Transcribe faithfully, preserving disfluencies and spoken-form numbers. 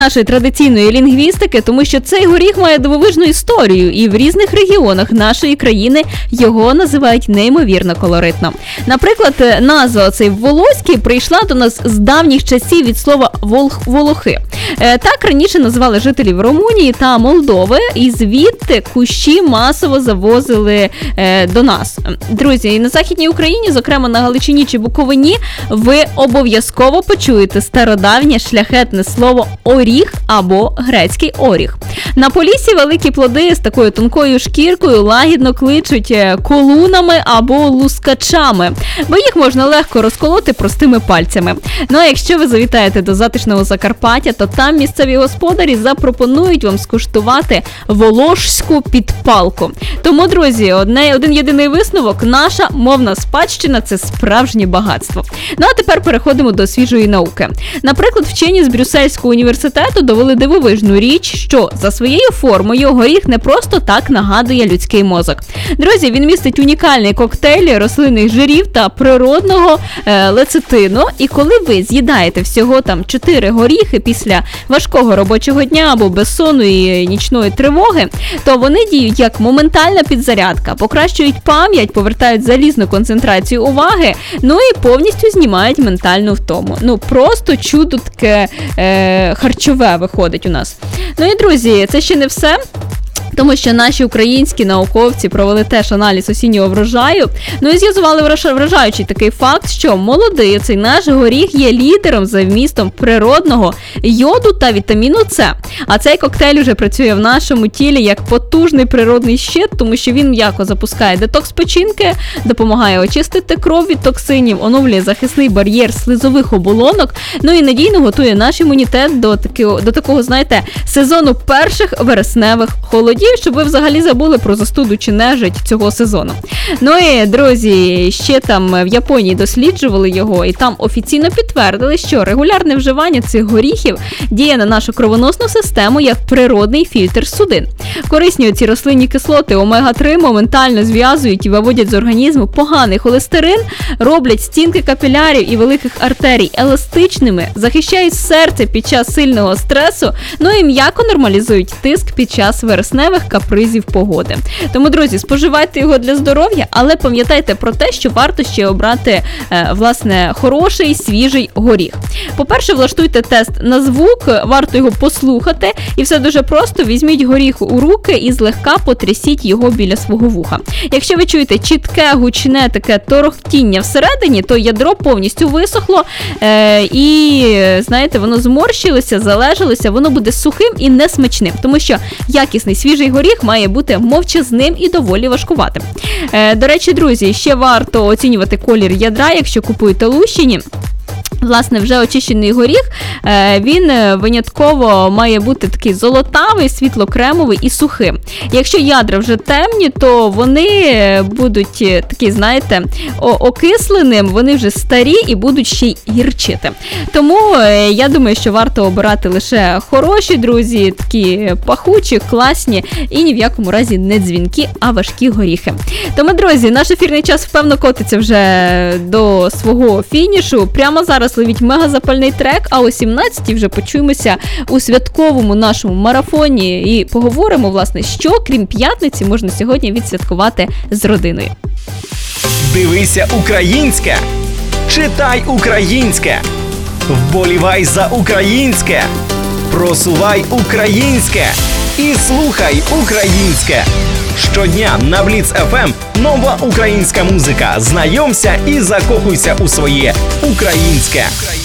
нашої традиційної лінгвістики, тому що цей горіх має дивовижну історію, і в різних регіонах нашої країни його називають неймовірно колоритно. Наприклад, назва цей волоський прийшла до нас з давніх часів від слова волх, волохи. Так раніше називали жителів Румунії та Молдови, і звідти кущі масово завозили до нас. Друзі, і на Західній Україні, зокрема на Галичині чи Буковині, ви обов'язково почуєте стародавнє шляхетне слово оріх або грецький оріх. На Поліссі великі плоди з такою тонкою шкіркою лагідно кличуть колунами або лускачами, бо їх можна легко розколоти простими пальцями. Ну а якщо ви завітаєте до затишного Закарпаття, то там місцеві господарі запропонують вам скуштувати волошську підпалку. Тому, друзі, одне, один єдиний висновок – наша мовна спадщина – це справжнє багатство. Ну а тепер переходимо до свіжої науки. Наприклад, вчені з Брюссельського університету довели дивовижну річ, що за своєю формою горіх не просто так нагадує людський мозок. Друзі, він містить унікальний коктейль рослинних жирів та природного е, лецитину, і коли ви з'їдаєте всього там чотири горіхи після важкого робочого дня або безсонної нічної тривоги, то вони діють як моментальна підзарядка, покращують пам'ять, повертають залізну концентрацію уваги, ну і повністю знімають ментальну втому. Ну просто чудо таке е, харчове виходить у нас. Ну і, друзі, це ще не все. Тому що наші українські науковці провели теж аналіз осіннього врожаю, ну і з'ясували вражаючий такий факт, що молодий цей наш горіх є лідером за вмістом природного йоду та вітаміну С. А цей коктейль уже працює в нашому тілі як потужний природний щит, тому що він м'яко запускає детокс печінки, допомагає очистити кров від токсинів, оновлює захисний бар'єр слизових оболонок, ну і надійно готує наш імунітет до такого, до такого, знаєте, сезону перших вересневих холодів, щоб ви взагалі забули про застуду чи нежить цього сезону. Ну і, друзі, ще там в Японії досліджували його, і там офіційно підтвердили, що регулярне вживання цих горіхів діє на нашу кровоносну систему як природний фільтр судин. Корисні оці рослинні кислоти омега три моментально зв'язують і виводять з організму поганий холестерин, роблять стінки капілярів і великих артерій еластичними, захищають серце під час сильного стресу, ну і м'яко нормалізують тиск під час вересневих капризів погоди. Тому, друзі, споживайте його для здоров'я, але пам'ятайте про те, що варто ще обрати, е, власне, хороший, свіжий горіх. По-перше, влаштуйте тест на звук, варто його послухати, і все дуже просто, візьміть горіх у руки і злегка потрясіть його біля свого вуха. Якщо ви чуєте чітке, гучне таке торохтіння всередині, то ядро повністю висохло, е, і, знаєте, воно зморщилося, залежалося, воно буде сухим і несмачним, тому що якісний свіжий горіх має бути мовчазним і доволі важкуватим. Е, до речі, друзі, ще варто оцінювати колір ядра, якщо купуєте лущені. Власне, вже очищений горіх, він винятково має бути такий золотавий, світло-кремовий і сухим. Якщо ядра вже темні, то вони будуть такі, знаєте, окисленим, вони вже старі і будуть ще й гірчити. Тому я думаю, що варто обирати лише хороші, друзі, такі пахучі, класні і ні в якому разі не дзвінкі, а важкі горіхи. Тому, друзі, наш ефірний час впевно котиться вже до свого фінішу. Прямо зараз ловіть мегазапальний трек, а о сімнадцятій вже почуємося у святковому нашому марафоні і поговоримо, власне, що, крім п'ятниці, можна сьогодні відсвяткувати з родиною. Дивися українське, читай українське, вболівай за українське, просувай українське і слухай українське. Щодня на Бліц еф ем нова українська музика. Знайомся і закохуйся у своє українське.